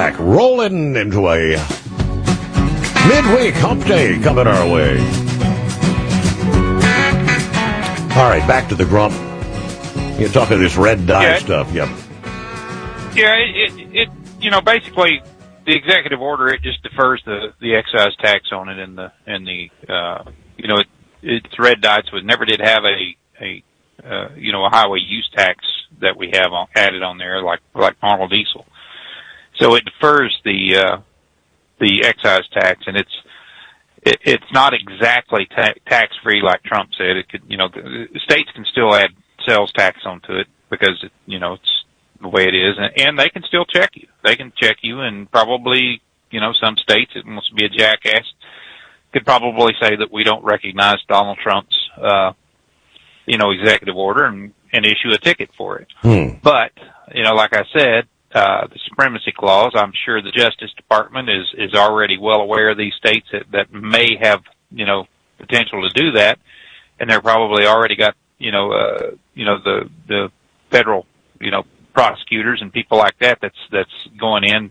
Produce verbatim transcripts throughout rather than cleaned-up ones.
back, rolling into a midweek hump day coming our way. All right, back to the grump. You're talking this red dye yeah, stuff, yep. Yeah, it, it, it, you know, basically the executive order, it just defers the, the excise tax on it and the, and the, uh, you know, it, it's red dye, so it never did have a, a, uh, you know, a highway use tax that we have on, added on there like, like normal diesel. So it defers the, uh, the excise tax, and it's, it, it's not exactly ta- tax-free like Trump said. It could, you know, the, the states can still add sales tax onto it because, it, you know, it's the way it is, and, and they can still check you. They can check you, and probably, you know, some states, it wants to be a jackass, could probably say that we don't recognize Donald Trump's, uh, you know, executive order and, and issue a ticket for it. Hmm. But, you know, like I said, Uh, the supremacy clause, I'm sure the Justice Department is, is already well aware of these states that, that may have, you know, potential to do that. And they're probably already got, you know, uh, you know, the, the federal, you know, prosecutors and people like that that's, that's going in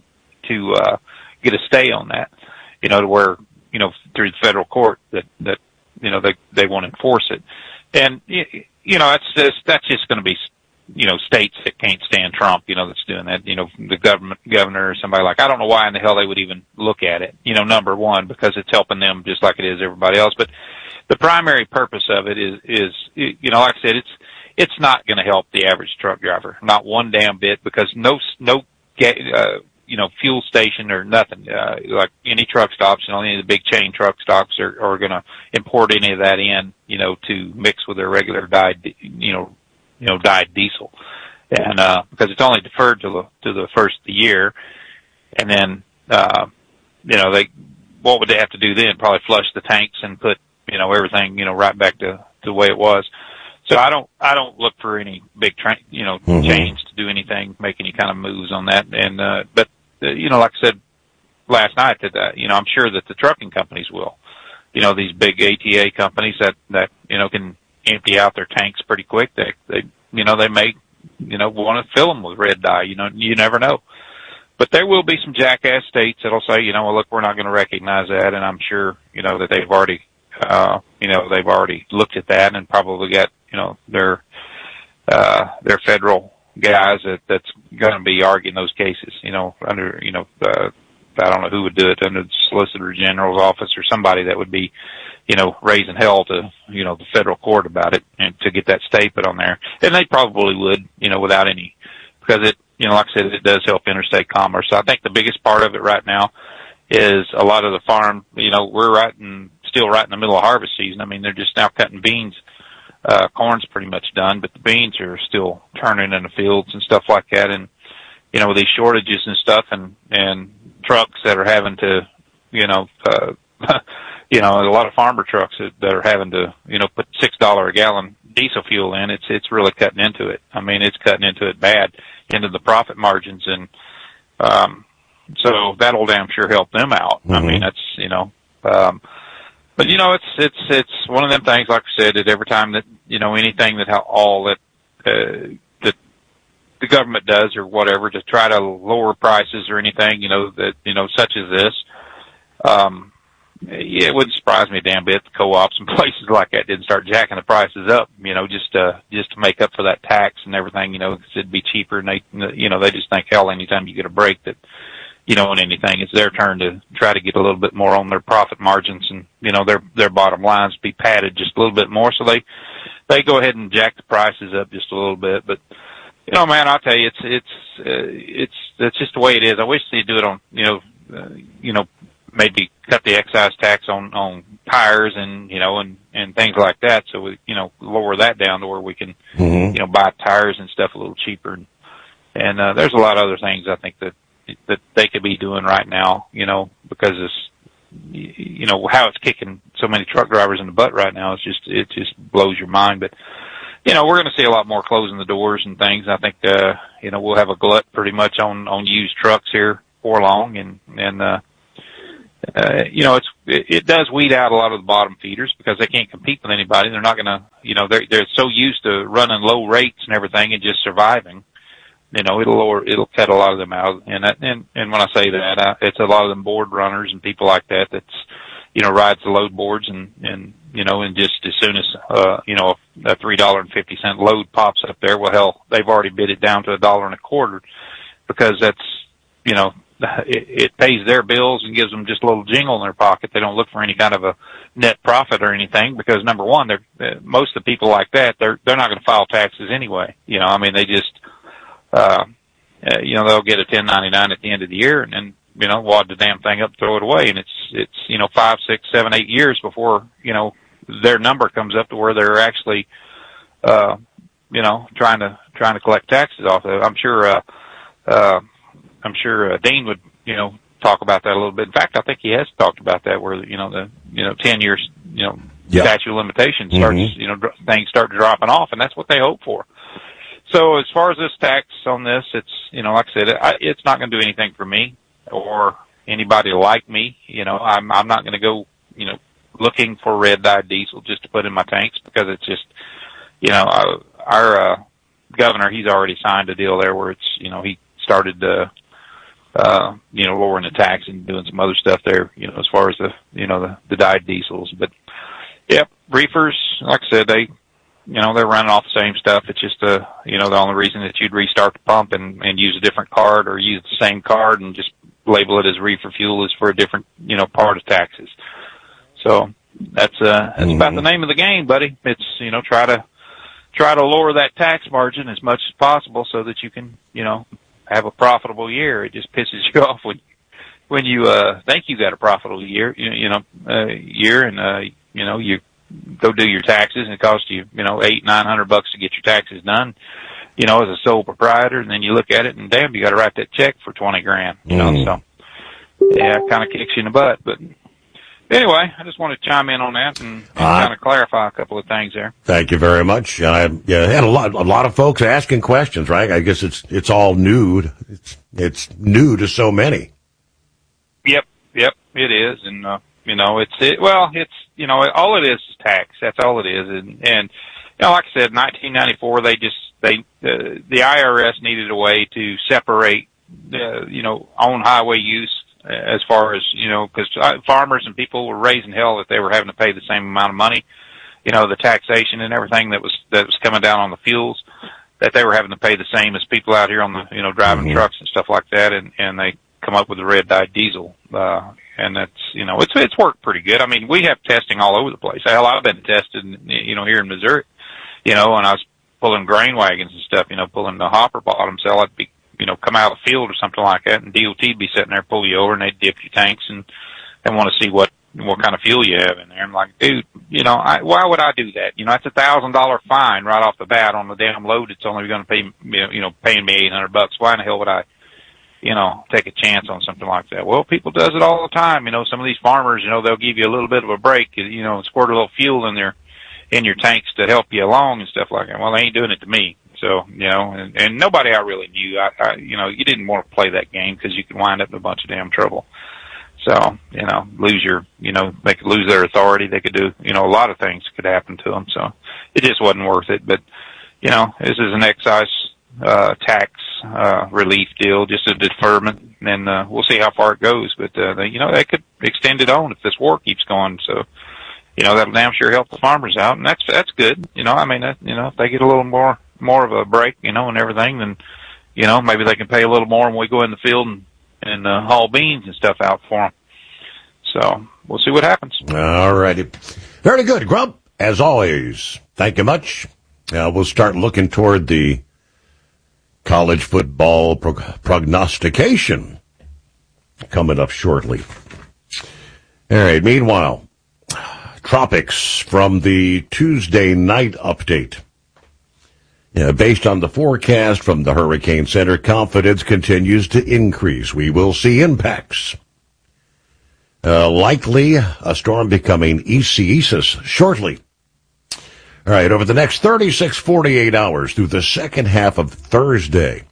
to, uh, get a stay on that, you know, to where, you know, through the federal court that, that, you know, they, they won't enforce it. And, you know, that's just, that's just going to be, you know, states that can't stand Trump, you know, that's doing that, you know, the government governor or somebody like, I don't know why in the hell they would even look at it, you know, number one, because it's helping them just like it is everybody else. But the primary purpose of it is, is, you know, like I said, it's, it's not going to help the average truck driver, not one damn bit, because no, no, uh, you know, fuel station or nothing, uh, like any truck stops, you know, any of the big chain truck stops are, are going to import any of that in, you know, to mix with their regular dyed, you know, you know, dyed diesel. And, uh, because it's only deferred to the, to the first of the year. And then, uh, you know, they, what would they have to do then? Probably flush the tanks and put, you know, everything, you know, right back to, to the way it was. So I don't, I don't look for any big, tra- you know, mm-hmm. change to do anything, make any kind of moves on that. And, uh, but, uh, you know, like I said last night that, uh, you know, I'm sure that the trucking companies will, you know, these big A T A companies that, that, you know, can empty out their tanks pretty quick. They, they, you know, they may, you know, want to fill them with red dye. You know, you never know. But there will be some jackass states that'll say, you know, well, look, we're not going to recognize that. And I'm sure, you know, that they've already, uh, you know, they've already looked at that and probably got, you know, their, uh, their federal guys that, that's going to be arguing those cases, you know, under, you know, uh, I don't know who would do it, under the Solicitor General's office or somebody that would be, you know, raising hell to, you know, the federal court about it and to get that stay put on there. And they probably would, you know, without any, because it, you know, like I said, it does help interstate commerce. So I think the biggest part of it right now is a lot of the farm, you know, we're right in, still right in the middle of harvest season. I mean, they're just now cutting beans. Uh, corn's pretty much done, but the beans are still turning in the fields and stuff like that. And, you know, with these shortages and stuff and, and trucks that are having to, you know, uh, you know, a lot of farmer trucks that, that are having to, you know, put six dollars a gallon diesel fuel in, it's, it's really cutting into it. I mean, it's cutting into it bad, into the profit margins. And, um, so that'll damn sure help them out. Mm-hmm. I mean, that's, you know, um, but you know, it's, it's, it's one of them things, like I said, that every time that, you know, anything that how all that, uh, that the government does or whatever to try to lower prices or anything, you know, that, you know, such as this, um, yeah, it wouldn't surprise me a damn bit if the co-ops and places like that didn't start jacking the prices up, you know, just, uh, just to make up for that tax and everything, you know, because it'd be cheaper. And they, you know, they just think, hell, anytime you get a break that, you know, in anything, it's their turn to try to get a little bit more on their profit margins and, you know, their, their bottom lines be padded just a little bit more. So they, they go ahead and jack the prices up just a little bit. But, you know, man, I'll tell you, it's, it's, uh, it's, it's just the way it is. I wish they'd do it on, you know, uh, you know, maybe cut the excise tax on, on tires and, you know, and, and things like that. So we, you know, lower that down to where we can, mm-hmm. you know, buy tires and stuff a little cheaper. And, and, uh, there's a lot of other things I think that, that they could be doing right now, you know, because it's, you know, how it's kicking so many truck drivers in the butt right now. It's just, it just blows your mind. But, you know, we're going to see a lot more closing the doors and things. I think, uh, you know, we'll have a glut pretty much on, on used trucks here before long. And, and, uh, Uh, you know, it's, it, it does weed out a lot of the bottom feeders because they can't compete with anybody. They're not going to, you know, they're, they're so used to running low rates and everything and just surviving you know, it'll lower, it'll cut a lot of them out. And that, and, and when I say that, I, it's a lot of them board runners and people like that that's, you know, rides the load boards and, and, you know, and just as soon as, uh, you know, a three dollars and fifty cent load pops up there, well, hell, they've already bid it down to a dollar and a quarter because that's, you know, it, it pays their bills and gives them just a little jingle in their pocket. They don't look for any kind of a net profit or anything because number one, they're, uh, most of the people like that, they're, they're not going to file taxes anyway. You know, I mean, they just, uh, uh, you know, they'll get a ten ninety-nine at the end of the year and then, you know, wad the damn thing up, throw it away. And it's, it's, you know, five, six, seven, eight years before, you know, their number comes up to where they're actually, uh, you know, trying to, trying to collect taxes off of it. I'm sure, uh, uh, I'm sure uh, Dean would, you know, talk about that a little bit. In fact, I think he has talked about that where, you know, the, you know, ten years, you know, yep. statute of limitations starts, mm-hmm. you know, dr- things start dropping off, and that's what they hope for. So as far as this tax on this, it's, you know, like I said, it, I, it's not going to do anything for me or anybody like me. You know, I'm, I'm not going to go, you know, looking for red dyed diesel just to put in my tanks because it's just, you know, our, our uh, governor, he's already signed a deal there where it's, you know, he started, uh, uh, you know, lowering the tax and doing some other stuff there, you know, as far as the, you know, the, the dyed diesels. But, yep, reefers, like I said, they, you know, they're running off the same stuff. It's just, uh, you know, the only reason that you'd restart the pump and, and use a different card or use the same card and just label it as reefer fuel is for a different, you know, part of taxes. So that's, uh, that's mm-hmm. about the name of the game, buddy. It's, you know, try to, try to lower that tax margin as much as possible so that you can, you know, have a profitable year. It just pisses you off when, when you, uh, think you got a profitable year, you, you know, uh, year and, uh, you know, you go do your taxes and it costs you, you know, eight, nine hundred bucks to get your taxes done, you know, as a sole proprietor. And then you look at it and damn, you got to write that check for twenty grand, you know, mm. so yeah, it kind of kicks you in the butt. But anyway, I just want to chime in on that and, and uh, kind of clarify a couple of things there. Thank you very much. I yeah, had a lot, a lot of folks asking questions, right? I guess it's, it's all new. It's, it's new to so many. Yep. Yep. It is. And, uh, you know, it's, it, well, it's, you know, all it is is tax. That's all it is. And, and, you know, like I said, nineteen ninety-four, they just, they, uh, the I R S needed a way to separate, uh, you know, on highway use as far as, you know, because farmers and people were raising hell that they were having to pay the same amount of money, you know, the taxation and everything that was, that was coming down on the fuels, that they were having to pay the same as people out here on the, you know, driving mm-hmm. trucks and stuff like that. And, and they come up with the red dyed diesel. Uh, and that's, you know, it's, it's worked pretty good. I mean, we have testing all over the place. Hell, I've been tested, you know, here in Missouri, you know, and I was pulling grain wagons and stuff, you know, pulling the hopper bottoms. Hell, I'd be, you know, come out of the field or something like that, and D O T be sitting there, pull you over, and they dip your tanks and and want to see what what kind of fuel you have in there. I'm like, dude, you know, I, why would I do that? You know, that's a thousand dollar fine right off the bat on the damn load. It's only going to pay, you know, paying me eight hundred bucks. Why in the hell would I, you know, take a chance on something like that? Well, people does it all the time. You know, some of these farmers, you know, they'll give you a little bit of a break, you know, squirt a little fuel in their in your tanks to help you along and stuff like that. Well, they ain't doing it to me. So, you know, and, and nobody I really knew, I, I, you know, you didn't want to play that game because you could wind up in a bunch of damn trouble. So, you know, lose your, you know, they could lose their authority. They could do, you know, a lot of things could happen to them. So it just wasn't worth it. But, you know, this is an excise, uh, tax, uh, relief deal, just a deferment. And, uh, we'll see how far it goes. But, uh, they, you know, they could extend it on if this war keeps going. So, you know, that'll damn sure help the farmers out. And that's, that's good. You know, I mean, that, you know, if they get a little more, more of a break, you know, and everything, then, you know, maybe they can pay a little more when we go in the field and, and uh, haul beans and stuff out for them. So we'll see what happens. All righty. Very good, Grump. As always, thank you much. Uh, we'll start looking toward the college football pro- prognostication coming up shortly. All right. Meanwhile, tropics from the Tuesday night update. Yeah, based on the forecast from the Hurricane Center, confidence continues to increase. We will see impacts. Uh, likely a storm becoming Isaias shortly. All right, over the next thirty-six, forty-eight hours through the second half of Thursday,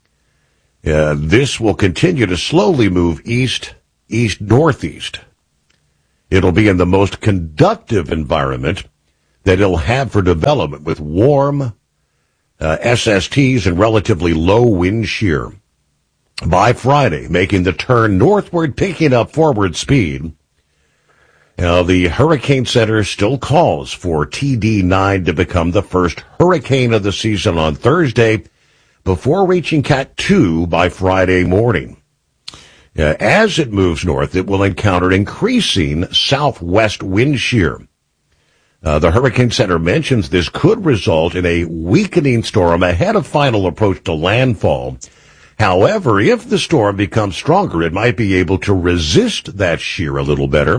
uh, this will continue to slowly move east, east, northeast. It'll be in the most conductive environment that it'll have for development with warm, uh, S S Ts and relatively low wind shear. By Friday, making the turn northward, picking up forward speed. Now, the Hurricane Center still calls for T D nine to become the first hurricane of the season on Thursday before reaching Cat two by Friday morning. Uh, as it moves north, it will encounter increasing southwest wind shear. Uh, the Hurricane Center mentions this could result in a weakening storm ahead of final approach to landfall. However, if the storm becomes stronger, it might be able to resist that shear a little better.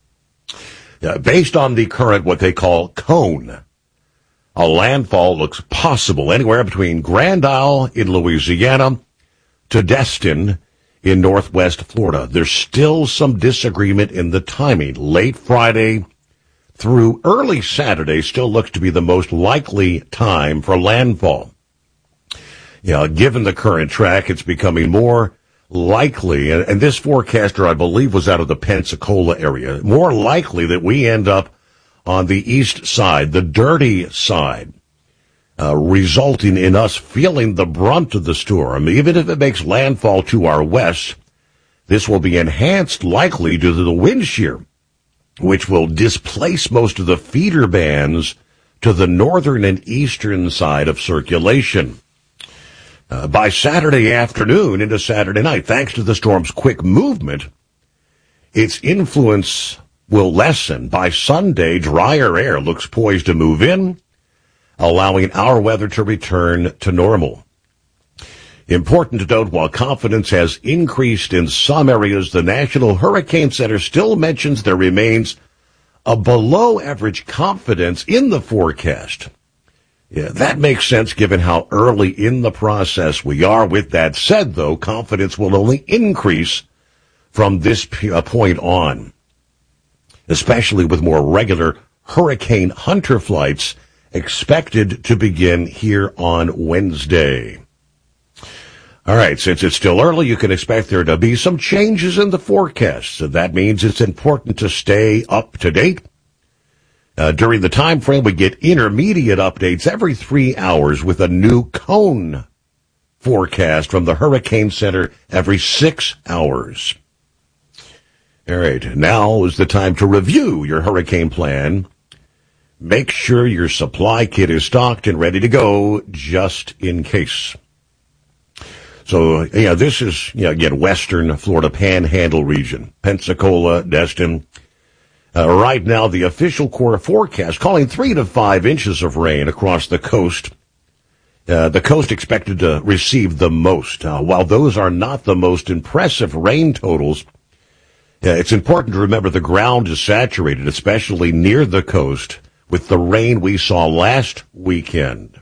Uh, based on the current, what they call cone, a landfall looks possible anywhere between Grand Isle in Louisiana to Destin in northwest Florida. There's still some disagreement in the timing. Late Friday through early Saturday still looks to be the most likely time for landfall. You know, given the current track, it's becoming more likely, and, and this forecaster, I believe, was out of the Pensacola area, more likely that we end up on the east side, the dirty side, uh, resulting in us feeling the brunt of the storm. Even if it makes landfall to our west, this will be enhanced likely due to the wind shear, which will displace most of the feeder bands to the northern and eastern side of circulation. Uh, by Saturday afternoon into Saturday night, thanks to the storm's quick movement, its influence will lessen. By Sunday, drier air looks poised to move in, allowing our weather to return to normal. Important to note, while confidence has increased in some areas, the National Hurricane Center still mentions there remains a below-average confidence in the forecast. Yeah, that makes sense given how early in the process we are. With that said, though, confidence will only increase from this point on, especially with more regular Hurricane Hunter flights expected to begin here on Wednesday. All right, since it's still early, you can expect there to be some changes in the forecast. So that means it's important to stay up to date. Uh, during the time frame, we get intermediate updates every three hours with a new cone forecast from the Hurricane Center every six hours. All right, now is the time to review your hurricane plan. Make sure your supply kit is stocked and ready to go just in case. So, yeah, this is, you know, again, western Florida Panhandle region, Pensacola, Destin. Uh, right now, the official Corps forecast calling three to five inches of rain across the coast. Uh, the coast expected to receive the most. Uh, while those are not the most impressive rain totals, uh, it's important to remember the ground is saturated, especially near the coast, with the rain we saw last weekend.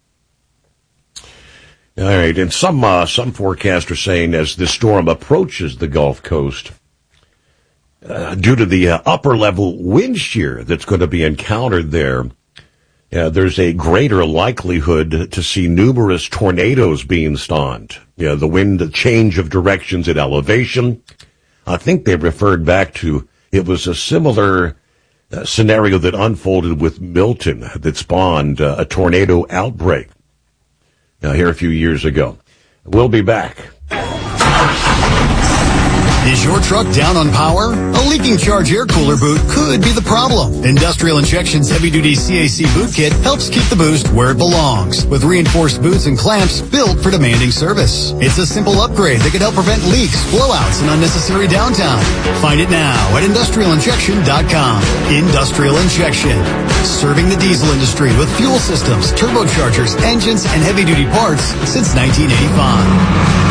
All right, and some uh, some forecasters saying as this storm approaches the Gulf Coast, Uh, due to the uh, upper-level wind shear that's going to be encountered there, uh, there's a greater likelihood to see numerous tornadoes being spawned. You know, the wind the change of directions at elevation. I think they referred back to, it was a similar uh, scenario that unfolded with Milton that spawned uh, a tornado outbreak uh, here a few years ago. We'll be back. Is your truck down on power? A leaking charge air cooler boot could be the problem. Industrial Injection's heavy-duty C A C boot kit helps keep the boost where it belongs, with reinforced boots and clamps built for demanding service. It's a simple upgrade that can help prevent leaks, blowouts, and unnecessary downtime. Find it now at industrial injection dot com. Industrial Injection, serving the diesel industry with fuel systems, turbochargers, engines, and heavy-duty parts since nineteen eighty-five.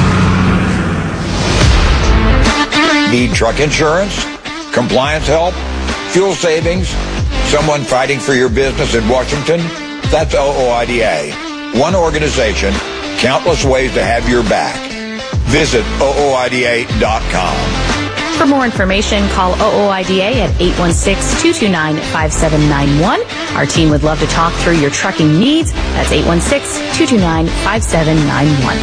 Need truck insurance, compliance help, fuel savings, someone fighting for your business in Washington? That's O O I D A. One organization, countless ways to have your back. Visit O O I D A dot com. For more information, call O O I D A at eight one six, two two nine, five seven nine one. Our team would love to talk through your trucking needs. That's eight one six, two two nine, five seven nine one.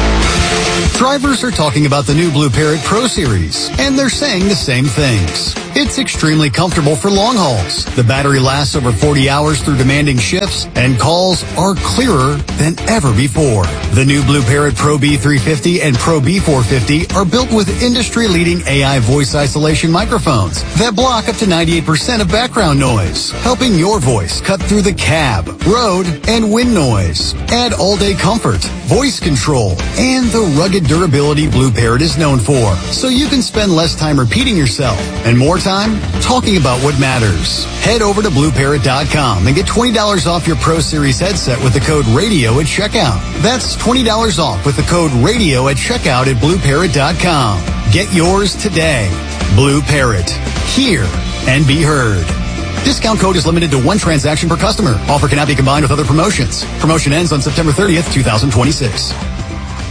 Drivers are talking about the new Blue Parrot Pro Series, and they're saying the same things. It's extremely comfortable for long hauls. The battery lasts over forty hours through demanding shifts, and calls are clearer than ever before. The new Blue Parrot Pro B three fifty and Pro B four fifty are built with industry-leading A I voice isolation microphones that block up to ninety-eight percent of background noise, helping your voice cut through the cab, road, and wind noise. Add all-day comfort, voice control, and the rugged durability Blue Parrot is known for, so you can spend less time repeating yourself and more time talking about what matters. Head over to blue parrot dot com and get twenty dollars off your Pro Series headset with the code RADIO at checkout. That's twenty dollars off with the code RADIO at checkout at blue parrot dot com. Get yours today. Blue Parrot. Hear and be heard. Discount code is limited to one transaction per customer. Offer cannot be combined with other promotions. Promotion ends on September thirtieth, twenty twenty-six.